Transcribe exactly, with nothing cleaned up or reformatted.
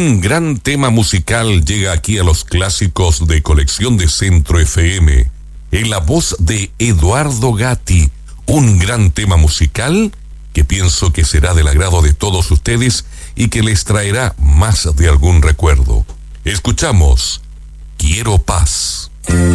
Un gran tema musical llega aquí a los clásicos de colección de Centro F M, en la voz de Eduardo Gatti, un gran tema musical que pienso que será del agrado de todos ustedes y que les traerá más de algún recuerdo. Escuchamos Quiero Paz.